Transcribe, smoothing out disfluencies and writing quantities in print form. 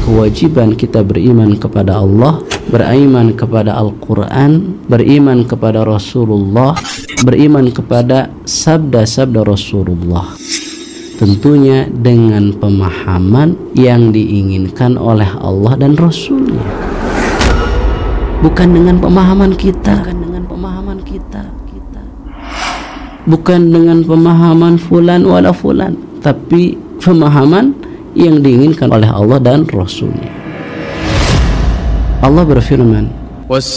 kewajiban kita beriman kepada Allah, beriman kepada Al-Quran, beriman kepada Rasulullah, beriman kepada sabda-sabda Rasulullah. Tentunya dengan pemahaman yang diinginkan oleh Allah dan Rasulnya, bukan dengan pemahaman kita, bukan dengan pemahaman fulan wala fulan, tapi pemahaman yang diinginkan oleh Allah dan Rasulnya. Allah berfirman,